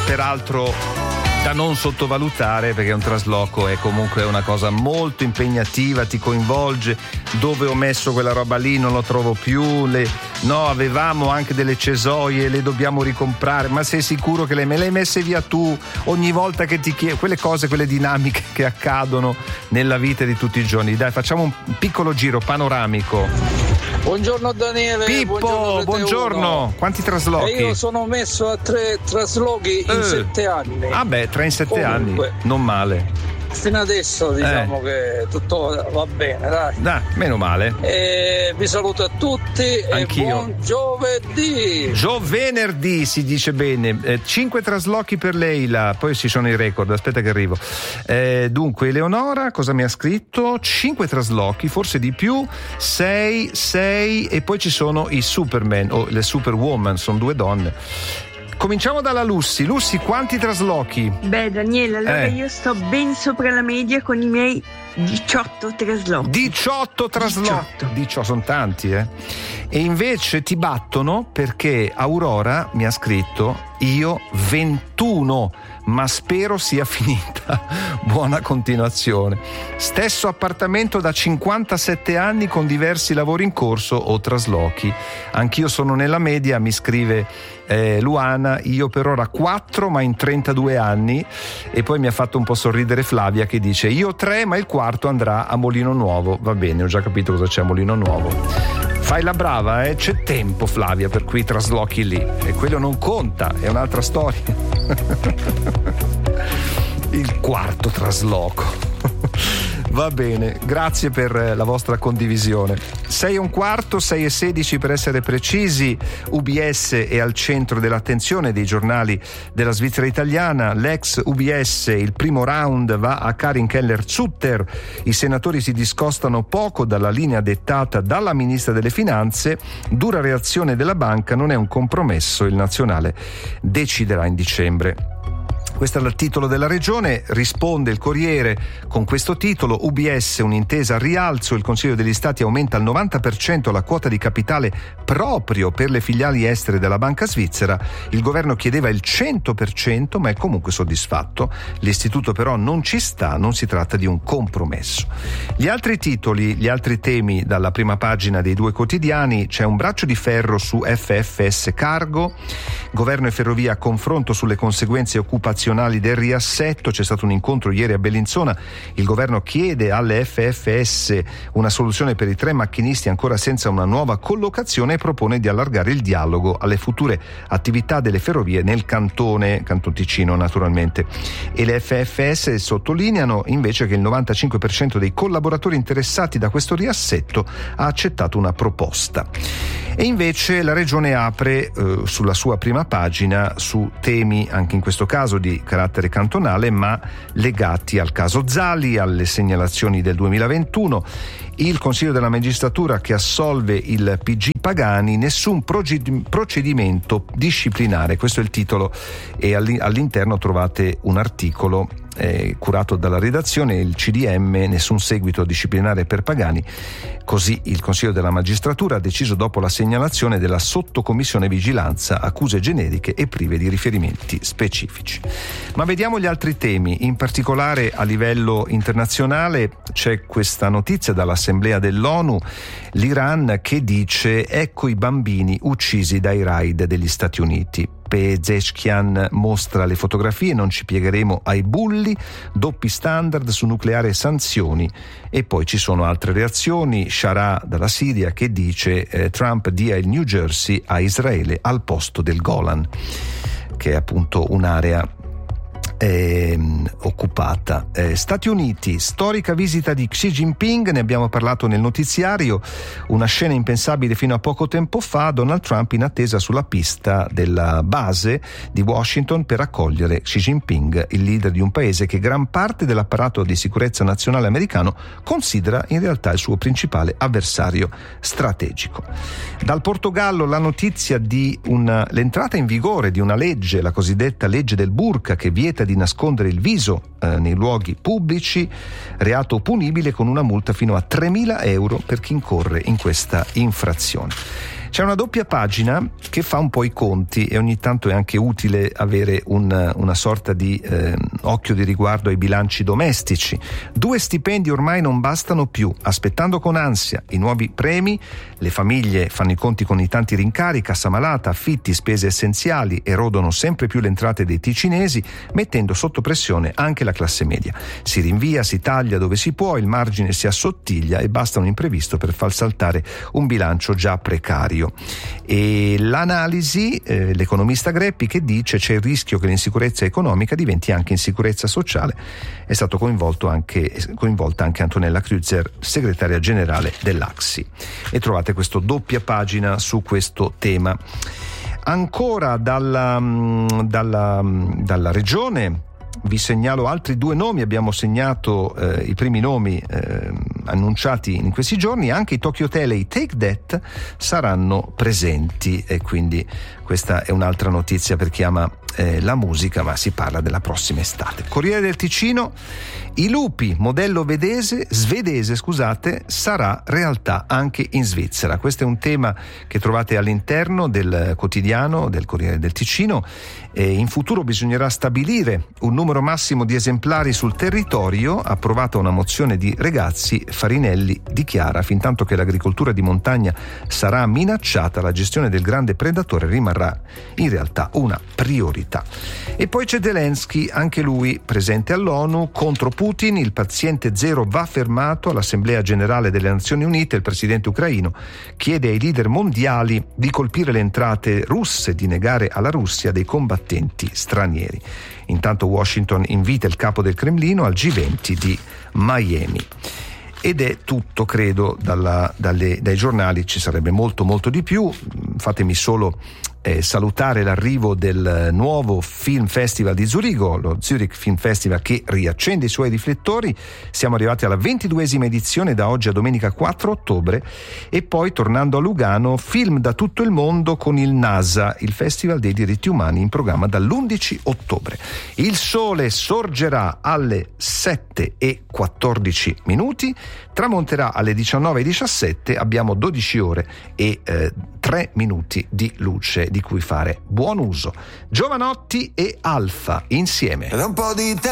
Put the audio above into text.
peraltro da non sottovalutare, perché un trasloco è comunque una cosa molto impegnativa, ti coinvolge. Dove ho messo quella roba lì? Non lo trovo più. Avevamo anche delle cesoie, le dobbiamo ricomprare. Ma sei sicuro che me le hai messe via tu? Ogni volta che ti chiedo quelle cose, quelle dinamiche che accadono nella vita di tutti i giorni. Dai, facciamo un piccolo giro panoramico. Buongiorno Daniele. Pippo, buongiorno. Quanti traslochi? Io sono messo a 3 traslochi in 7 anni. Ah beh, 3 in 7 anni, non male. Fino adesso diciamo che tutto va bene, dai. Meno male. Vi saluto a tutti. Anch'io. E buon giovedì. Venerdì si dice bene. 5 traslochi per Leila, poi ci sono i record, aspetta che arrivo. Dunque Eleonora cosa mi ha scritto? 5 traslochi, forse di più, 6 e poi ci sono i Superman o le Superwoman, sono 2 donne. Cominciamo dalla Lussi. Lussi, quanti traslochi? Beh, Daniele, allora io sto ben sopra la media con i miei 18 traslochi. 18 traslochi? 18, sono tanti, E invece ti battono perché Aurora mi ha scritto: io 21, ma spero sia finita. Buona continuazione. Stesso appartamento da 57 anni con diversi lavori in corso o traslochi. Anch'io sono nella media, mi scrive Luana, io per ora 4 ma in 32 anni. E poi mi ha fatto un po' sorridere Flavia che dice: io 3 ma il quarto andrà a Molino Nuovo. Va bene, ho già capito cosa c'è a Molino Nuovo. Fai la brava, c'è tempo Flavia per quei traslochi lì, e quello non conta, è un'altra storia. Il quarto trasloco. Va bene, grazie per la vostra condivisione. 6:15, 6:16 per essere precisi. UBS è al centro dell'attenzione dei giornali della Svizzera italiana. L'ex UBS, il primo round va a Karin Keller-Sutter. I senatori si discostano poco dalla linea dettata dalla ministra delle Finanze. Dura reazione della banca, non è un compromesso, il nazionale deciderà in dicembre. Questo è il titolo della regione, risponde il Corriere con questo titolo: UBS un'intesa al rialzo, il Consiglio degli Stati aumenta al 90% la quota di capitale proprio per le filiali estere della banca svizzera, il governo chiedeva il 100% ma è comunque soddisfatto, l'istituto però non ci sta, non si tratta di un compromesso. Gli altri titoli, gli altri temi dalla prima pagina dei 2 quotidiani: c'è un braccio di ferro su FFS Cargo, governo e ferrovia a confronto sulle conseguenze occupazionali del riassetto, c'è stato un incontro ieri a Bellinzona, il governo chiede alle FFS una soluzione per i 3 macchinisti ancora senza una nuova collocazione e propone di allargare il dialogo alle future attività delle ferrovie nel Canton Ticino naturalmente. E le FFS sottolineano invece che il 95% dei collaboratori interessati da questo riassetto ha accettato una proposta. E invece la regione apre sulla sua prima pagina su temi anche in questo caso di carattere cantonale ma legati al caso Zali, alle segnalazioni del 2021, il Consiglio della Magistratura che assolve il PG Pagani, nessun procedimento disciplinare, questo è il titolo, e all'interno trovate un articolo curato dalla redazione, il CDM, nessun seguito disciplinare per Pagani, così il Consiglio della Magistratura ha deciso dopo la segnalazione della sottocommissione vigilanza, accuse generiche e prive di riferimenti specifici. Ma vediamo gli altri temi, in particolare a livello internazionale c'è questa notizia dall'Assemblea dell'ONU, l'Iran che dice: ecco i bambini uccisi dai raid degli Stati Uniti. Pezeshkian mostra le fotografie, non ci piegheremo ai bulli, doppi standard su nucleare e sanzioni. E poi ci sono altre reazioni, Sharah dalla Siria che dice Trump dia il New Jersey a Israele al posto del Golan, che è appunto un'area occupata. Stati Uniti, storica visita di Xi Jinping, ne abbiamo parlato nel notiziario, una scena impensabile fino a poco tempo fa, Donald Trump in attesa sulla pista della base di Washington per accogliere Xi Jinping, il leader di un paese che gran parte dell'apparato di sicurezza nazionale americano considera in realtà il suo principale avversario strategico. Dal Portogallo la notizia di l'entrata in vigore di una legge, la cosiddetta legge del burqa, che vieta di nascondere il viso nei luoghi pubblici, reato punibile con una multa fino a 3.000 euro per chi incorre in questa infrazione. C'è una doppia pagina che fa un po' i conti e ogni tanto è anche utile avere una sorta di occhio di riguardo ai bilanci domestici. 2 stipendi ormai non bastano più, aspettando con ansia i nuovi premi, le famiglie fanno i conti con i tanti rincari, cassa malata, affitti, spese essenziali, erodono sempre più le entrate dei ticinesi, mettendo sotto pressione anche la classe media. Si rinvia, si taglia dove si può, il margine si assottiglia e basta un imprevisto per far saltare un bilancio già precario. E l'analisi, l'economista Greppi che dice c'è il rischio che l'insicurezza economica diventi anche insicurezza sociale. È stato coinvolta anche Antonella Kreuzer, segretaria generale dell'Axi. E trovate questa doppia pagina su questo tema. Ancora dalla regione vi segnalo altri 2 nomi. Abbiamo segnato i primi nomi annunciati in questi giorni. Anche i Tokyo Hotel e i Take That saranno presenti, e quindi questa è un'altra notizia per chi ama la musica, ma si parla della prossima estate. Corriere del Ticino: i lupi modello svedese, sarà realtà anche in Svizzera. Questo è un tema che trovate all'interno del quotidiano del Corriere del Ticino. In futuro bisognerà stabilire un numero massimo di esemplari sul territorio. Approvata una mozione di Regazzi, Farinelli dichiara: fintanto che l'agricoltura di montagna sarà minacciata, la gestione del grande predatore rimarrà in realtà una priorità. E poi c'è Zelensky, anche lui presente all'ONU, contro Putin, il paziente zero va fermato. All'Assemblea Generale delle Nazioni Unite il presidente ucraino chiede ai leader mondiali di colpire le entrate russe, di negare alla Russia dei combattenti stranieri. Intanto Washington invita il capo del Cremlino al G20 di Miami. Ed è tutto, credo, dai giornali. Ci sarebbe molto di più. Fatemi solo salutare l'arrivo del nuovo Film Festival di Zurigo, lo Zurich Film Festival, che riaccende i suoi riflettori. Siamo arrivati alla 22esima edizione da oggi a domenica 4 ottobre. E poi, tornando a Lugano, film da tutto il mondo con il NASA, il Festival dei diritti umani, in programma dall'11 ottobre. Il sole sorgerà alle 7:14, tramonterà alle 19:17. Abbiamo 12 ore e 3 minuti di luce di cui fare buon uso. Giovanotti e Alfa insieme.